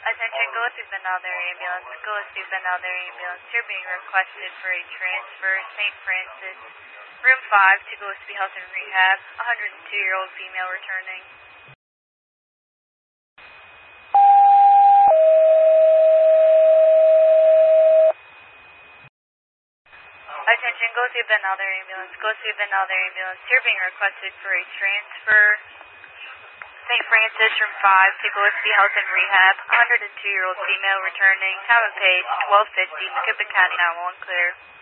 Attention, go to another ambulance. Go to another ambulance. You're being requested for a transfer. St. Francis, room 5 to go to Health and Rehab. 102-year-old female returning. Attention, go to another ambulance. Go to another ambulance. You're being requested for a transfer. St. Francis, room 5 to go to Health and Rehab. 102-year-old female returning. Cabin page 1250, McKibbin County 911 clear.